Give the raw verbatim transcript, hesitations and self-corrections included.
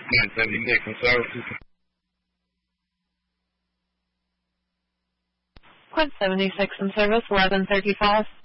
nine seventy-six in service. Quint seventy-six in service, eleven thirty-five.